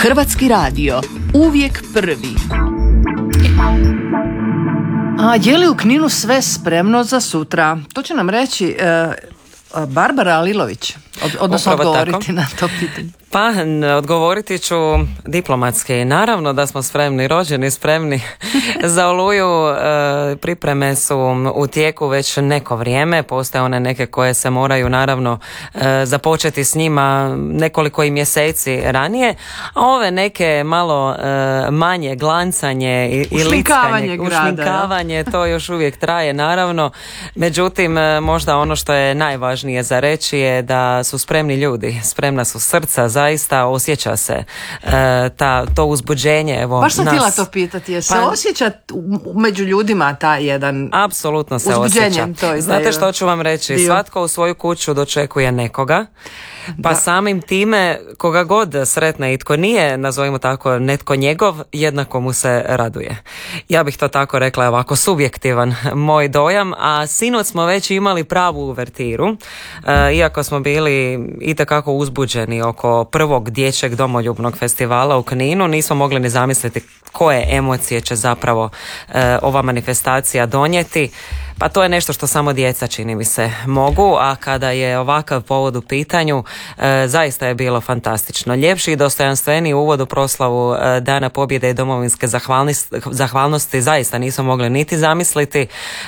Hrvatski radio, uvijek prvi. A je li u Kninu sve spremno za sutra? To će nam reći Barbara Alilović, odnosno odgovoriti na to pitanje. Pa, odgovoriti ću diplomatski. Naravno da smo spremni, rođeni spremni za Oluju. Pripreme su u tijeku već neko vrijeme. Postoje one neke koje se moraju naravno započeti s njima nekoliko i mjeseci ranije. A ove neke malo manje glancanje i lickanje, ušminkavanje, to još uvijek traje naravno. Međutim, možda ono što je najvažnije za reći je da su spremni ljudi. Spremna su srca, zaista osjeća se to uzbuđenje. Evo, baš sam htjela to pitati, je se osjeća među ljudima ta jedan apsolutno se uzbuđenje? Osjeća. Znate što ću vam reći? Dio. Svatko u svoju kuću dočekuje nekoga, pa samim time koga god sretne i tko nije, nazovimo tako, netko njegov, jednako mu se raduje. Ja bih to tako rekla, ovako subjektivan moj dojam, a sinoć smo već imali pravu uvertiru, iako smo bili itekako uzbuđeni oko prvog dječjeg domoljubnog festivala u Kninu, nismo mogli ni zamisliti koje emocije će zapravo ova manifestacija donijeti. Pa to je nešto što samo djeca, čini mi se, mogu, a kada je ovakav povod u pitanju, zaista je bilo fantastično. Ljepši i dostojanstveniji uvod u proslavu Dana pobjede i domovinske zahvalnosti zaista nismo mogli niti zamisliti.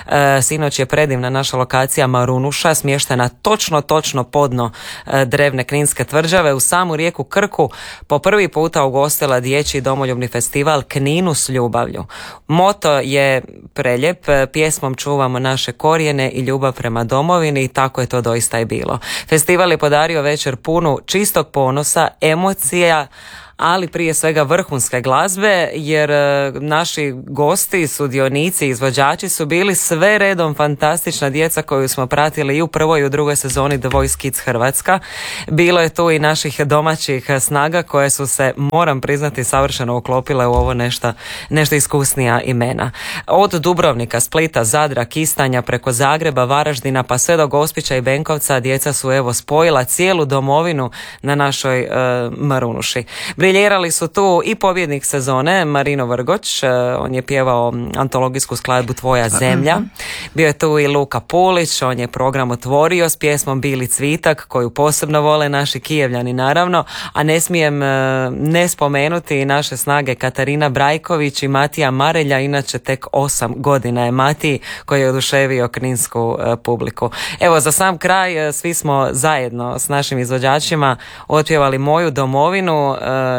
Sinoć je predivna naša lokacija Marunuša, smještena točno podno drevne Kninske tvrđave u samu rijeku Krku, po prvi puta ugostila dječji domoljubni festival Kninu s ljubavlju. Moto je preljep, pjesmom čuvamo naše korijene i ljubav prema domovini, i tako je to doista i bilo. Festival je podario večer punu čistog ponosa, emocija, ali prije svega vrhunske glazbe, jer naši gosti, sudionici, izvođači su bili sve redom fantastična djeca koju smo pratili i u prvoj i u drugoj sezoni The Voice Kids Hrvatska. Bilo je tu i naših domaćih snaga koje su se, moram priznati, savršeno uklopile u ovo nešto iskusnija imena. Od Dubrovnika, Splita, Zadra, Kistanja, preko Zagreba, Varaždina pa sve do Gospića i Benkovca djeca su evo spojila cijelu domovinu na našoj Marunuši. Briljerali su tu i pobjednik sezone Marino Vrgoč, on je pjevao antologijsku skladbu Tvoja zemlja. Bio je tu i Luka Pulić, on je program otvorio s pjesmom Bili cvitak, koju posebno vole naši Kijevljani naravno, a ne smijem ne spomenuti i naše snage Katarina Brajković i Matija Marelja, inače tek 8 godina je Matiji, koji je oduševio kninsku publiku. Evo, za sam kraj svi smo zajedno s našim izvođačima otpjevali Moju domovinu.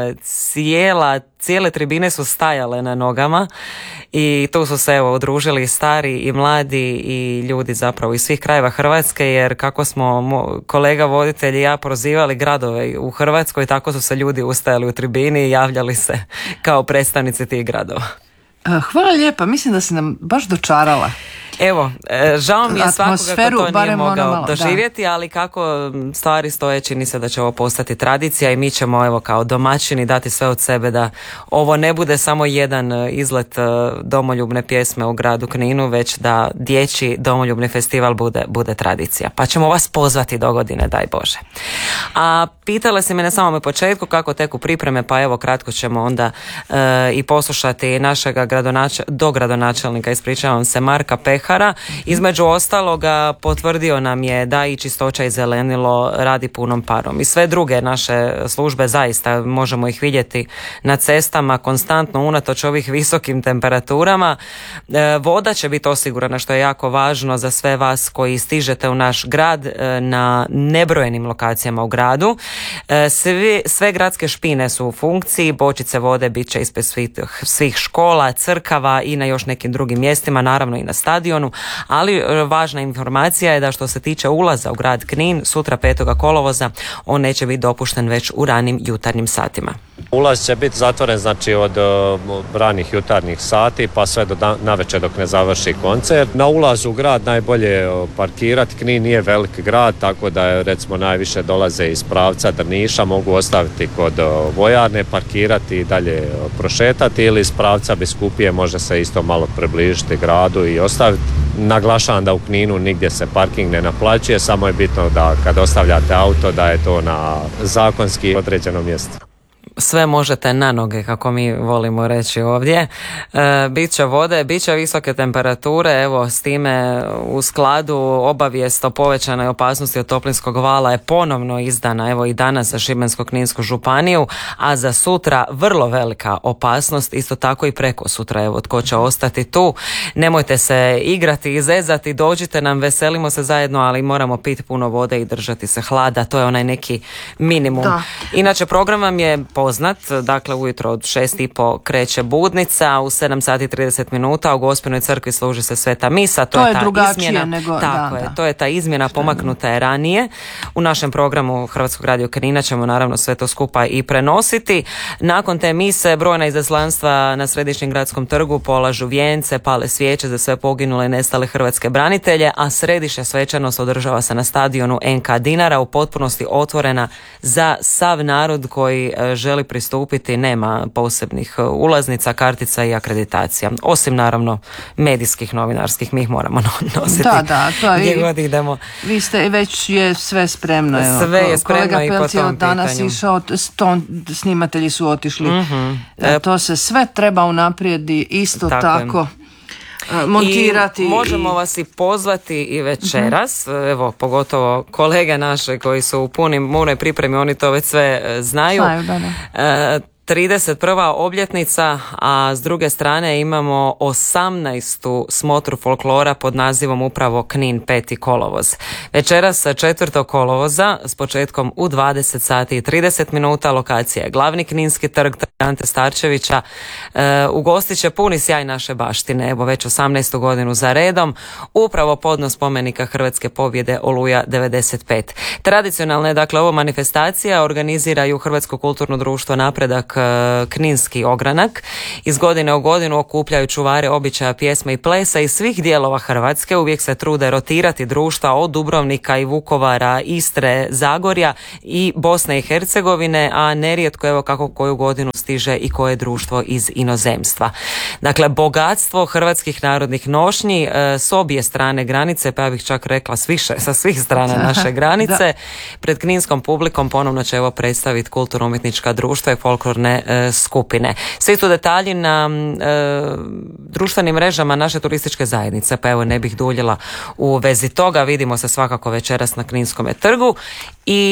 Cijele tribine su stajale na nogama i tu su se evo udružili stari i mladi i ljudi zapravo iz svih krajeva Hrvatske, jer kako smo kolega voditelj i ja prozivali gradove u Hrvatskoj, tako su se ljudi ustajali u tribini i javljali se kao predstavnici tih gradova. Hvala lijepa, mislim da si nam baš dočarala. Evo, žao mi je svakoga ko to nije mogao malo doživjeti, ali kako stvari stoje, čini se da će ovo postati tradicija i mi ćemo evo kao domaćini dati sve od sebe da ovo ne bude samo jedan izlet domoljubne pjesme u gradu Kninu, već da dječji domoljubni festival bude tradicija. Pa ćemo vas pozvati do godine, daj Bože. A pitala si me na samome početku kako teku pripreme, pa evo kratko ćemo onda i poslušati našega dogradonačelnika, ispričavam se, Marka Pehara. Između ostaloga potvrdio nam je da i Čistoća i zelenilo radi punom parom. I sve druge naše službe, zaista možemo ih vidjeti na cestama konstantno unatoč ovih visokim temperaturama. Voda će biti osigurana, što je jako važno za sve vas koji stižete u naš grad na nebrojenim lokacijama u gradu. Sve gradske špine su u funkciji, bočice vode bit će ispred svih škola, crkava i na još nekim drugim mjestima, naravno i na stadionu, ali važna informacija je da što se tiče ulaza u grad Knin, sutra 5. kolovoza, on neće biti dopušten već u ranim jutarnjim satima. Ulaz će biti zatvoren, znači od ranih jutarnjih sati pa sve do navečer dok ne završi koncert. Na ulazu u grad najbolje parkirati. Knin nije velik grad, tako da recimo najviše dolaze iz pravca Drniša, mogu ostaviti kod vojarne, parkirati i dalje prošetati, ili iz pravca Biskupije može se isto malo približiti gradu i ostaviti. Naglašavam da u Kninu nigdje se parking ne naplaćuje, samo je bitno da kad ostavljate auto da je to na zakonski određeno mjesto. sve možete na noge, kako mi volimo reći ovdje. Biće vode, biće visoke temperature, evo s time u skladu obavijest o povećanoj opasnosti od toplinskog vala je ponovno izdana, evo i danas za Šibensko-kninsku županiju, a za sutra vrlo velika opasnost, isto tako i preko sutra, evo tko će ostati tu. Nemojte se igrati i zezati, dođite nam, veselimo se zajedno, ali moramo piti puno vode i držati se hlada, to je onaj neki minimum. Da. Inače, program vam je poznat, dakle ujutro od 6:30 kreće budnica, u 7:30 u Gospinoj crkvi služi se sveta misa, to je ta izmjena. Nego, tako je, to je ta izmjena, pomaknuta je ranije. U našem programu Hrvatskog radio Knina ćemo naravno sve to skupa i prenositi. Nakon te mise brojna izaslanstva na Središnjem gradskom trgu polažu vijence, pale svijeće za sve poginule i nestale hrvatske branitelje, a središnja svečanost održava se na stadionu NK Dinara, u potpunosti otvorena za sav narod koji želi pristupiti. Nema posebnih ulaznica, kartica i akreditacija. Osim naravno medijskih, novinarskih, mi ih moramo nositi. Da, to je. Gdje god idemo. Vi ste, već je sve spremno. Sve je spremno. Kolega i po tom danas pitanju. išao, snimatelji su otišli. To se sve treba unaprijedi isto tako. Montirati. I možemo vas i pozvati i večeras, evo pogotovo kolege naše koji su u punoj pripremi, oni to već sve znaju. 31. obljetnica, a s druge strane imamo 18. smotru folklora pod nazivom upravo Knin 5. kolovoz. Večeras 4. kolovoza s početkom u 20:30, lokacija je Glavni Kninski trg Ante Starčevića. Ugostit će puni sjaj naše baštine, evo već 18. godinu za redom, upravo podnos spomenika Hrvatske pobjede Oluja 95. Tradicionalna je dakle ovo manifestacija, organiziraju Hrvatsko kulturno društvo Napredak, Kninski ogranak. Iz godine u godinu okupljaju čuvare običaja, pjesme i plesa iz svih dijelova Hrvatske. Uvijek se trude rotirati društva od Dubrovnika i Vukovara, Istre, Zagorja i Bosne i Hercegovine, a nerijetko evo kako koju godinu stiže i koje društvo iz inozemstva. Dakle, bogatstvo hrvatskih narodnih nošnji s obje strane granice, pa ja bih čak rekla sa svih strana naše granice. Pred kninskom publikom ponovno će evo predstaviti kulturno-umjetnička društva i folklorne skupine. Svi su detalji na društvenim mrežama naše turističke zajednice, pa evo ne bih duljila u vezi toga. Vidimo se svakako večeras na Kninskome trgu i